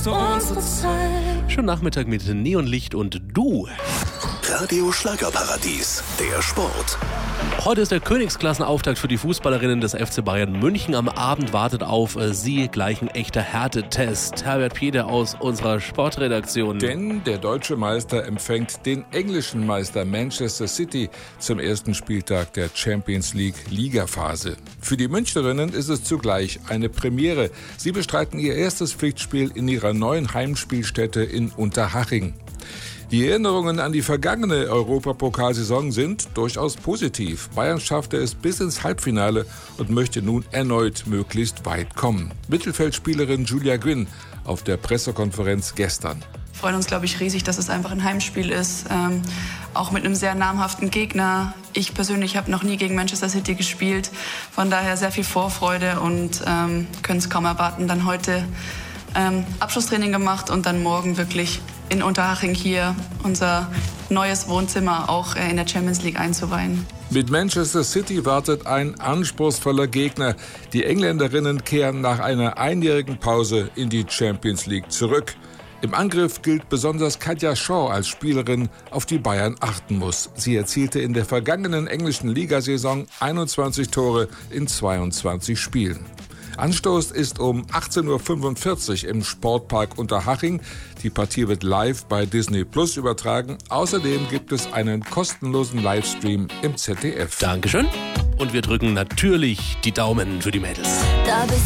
du unsere Zeit. Schönen Nachmittag mit Neonlicht und Du. Radio Schlagerparadies, der Sport. Heute ist der Königsklassenauftakt für die Fußballerinnen des FC Bayern München. Am Abend wartet auf sie gleich ein echter Härtetest. Herbert Peter aus unserer Sportredaktion. Denn der deutsche Meister empfängt den englischen Meister Manchester City zum ersten Spieltag der Champions League Ligaphase. Für die Münchnerinnen ist es zugleich eine Premiere. Sie bestreiten ihr erstes Pflichtspiel in ihrer neuen Heimspielstätte in Unterhaching. Die Erinnerungen an die vergangene Europapokalsaison sind durchaus positiv. Bayern schaffte es bis ins Halbfinale und möchte nun erneut möglichst weit kommen. Mittelfeldspielerin Julia Gwynn auf der Pressekonferenz gestern. Wir freuen uns, glaube ich, riesig, dass es einfach ein Heimspiel ist, auch mit einem sehr namhaften Gegner. Ich persönlich habe noch nie gegen Manchester City gespielt, von daher sehr viel Vorfreude und können es kaum erwarten. Dann heute Abschlusstraining gemacht und dann morgen wirklich in Unterhaching hier unser neues Wohnzimmer auch in der Champions League einzuweihen. Mit Manchester City wartet ein anspruchsvoller Gegner. Die Engländerinnen kehren nach einer einjährigen Pause in die Champions League zurück. Im Angriff gilt besonders Katja Shaw als Spielerin, auf die Bayern achten muss. Sie erzielte in der vergangenen englischen Ligasaison 21 Tore in 22 Spielen. Anstoß ist um 18.45 Uhr im Sportpark Unterhaching. Die Partie wird live bei Disney Plus übertragen. Außerdem gibt es einen kostenlosen Livestream im ZDF. Dankeschön. Und wir drücken natürlich die Daumen für die Mädels. Da bist